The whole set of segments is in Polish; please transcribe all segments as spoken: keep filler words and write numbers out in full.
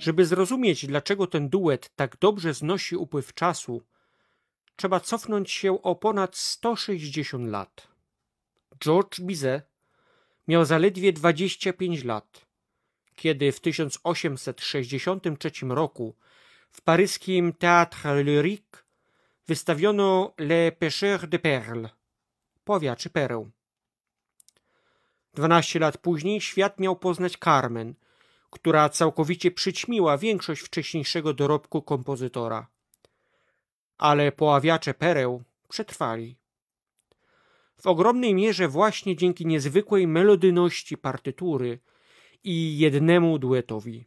Żeby zrozumieć, dlaczego ten duet tak dobrze znosi upływ czasu, trzeba cofnąć się o ponad sto sześćdziesiąt lat. Georges Bizet miał zaledwie dwadzieścia pięć lat, kiedy w tysiąc osiemset sześćdziesiątym trzecim roku w paryskim Théâtre Lyrique wystawiono Les Pêcheurs de Perles, powiaczy pereł. Dwanaście lat później świat miał poznać Carmen, która całkowicie przyćmiła większość wcześniejszego dorobku kompozytora. Ale poławiacze pereł przetrwali. W ogromnej mierze właśnie dzięki niezwykłej melodyjności partytury i jednemu duetowi.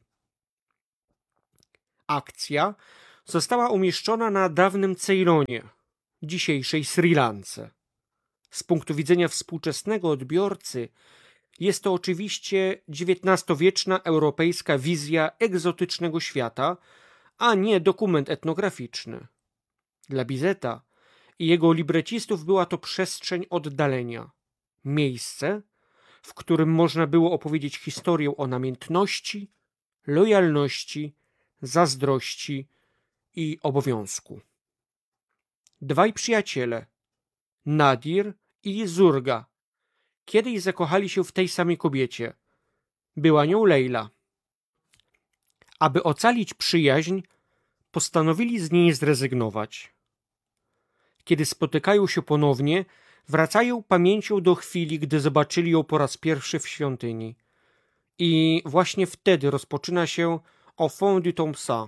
Akcja została umieszczona na dawnym Ceylonie, dzisiejszej Sri Lance. Z punktu widzenia współczesnego odbiorcy jest to oczywiście dziewiętnastowieczna europejska wizja egzotycznego świata, a nie dokument etnograficzny. Dla Bizeta i jego librecistów była to przestrzeń oddalenia, miejsce, w którym można było opowiedzieć historię o namiętności, lojalności, zazdrości i obowiązku. Dwaj przyjaciele, Nadir i Zurga, kiedyś zakochali się w tej samej kobiecie. Była nią Lejla. Aby ocalić przyjaźń, postanowili z niej zrezygnować. Kiedy spotykają się ponownie, wracają pamięcią do chwili, gdy zobaczyli ją po raz pierwszy w świątyni. I właśnie wtedy rozpoczyna się Au fond du Thompson.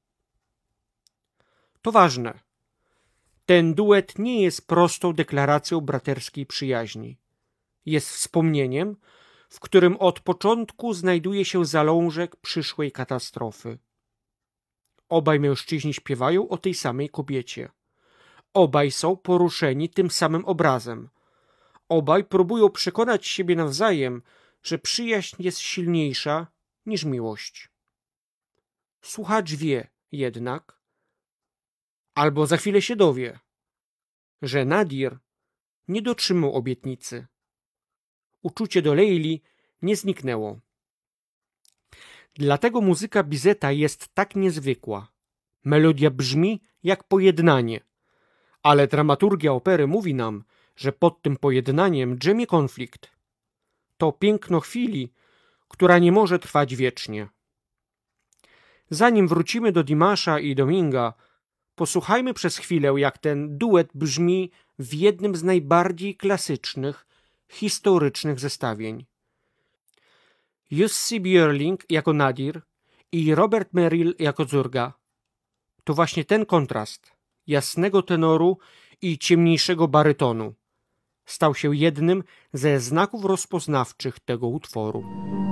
To ważne. Ten duet nie jest prostą deklaracją braterskiej przyjaźni. Jest wspomnieniem, w którym od początku znajduje się zalążek przyszłej katastrofy. Obaj mężczyźni śpiewają o tej samej kobiecie. Obaj są poruszeni tym samym obrazem. Obaj próbują przekonać siebie nawzajem, że przyjaźń jest silniejsza niż miłość. Słuchacz wie jednak, albo za chwilę się dowie, że Nadir nie dotrzymał obietnicy. Uczucie do Lejli nie zniknęło. Dlatego muzyka Bizeta jest tak niezwykła. Melodia brzmi jak pojednanie, ale dramaturgia opery mówi nam, że pod tym pojednaniem drzemie konflikt. To piękno chwili, która nie może trwać wiecznie. Zanim wrócimy do Dimasza i Dominga, posłuchajmy przez chwilę, jak ten duet brzmi w jednym z najbardziej klasycznych, historycznych zestawień. Jussi Björling jako Nadir i Robert Merrill jako Zurga. To właśnie ten kontrast jasnego tenoru i ciemniejszego barytonu stał się jednym ze znaków rozpoznawczych tego utworu.